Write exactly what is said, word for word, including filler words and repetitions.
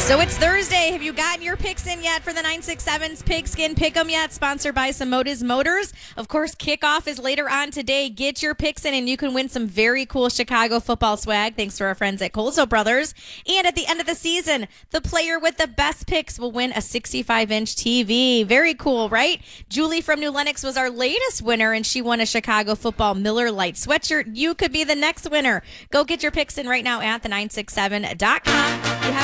So it's Thursday. Have you gotten your picks in yet for the nine six seven's Pigskin Pick'em yet? Sponsored by Samota's Motors. Of course, kickoff is later on today. Get your picks in and you can win some very cool Chicago football swag thanks to our friends at Colzo Brothers. And at the end of the season, the player with the best picks will win a sixty-five inch T V. Very cool, right? Julie from New Lenox was our latest winner and she won a Chicago football Miller Lite sweatshirt. You could be the next winner. Go get your picks in right now at the nine six seven dot com. You have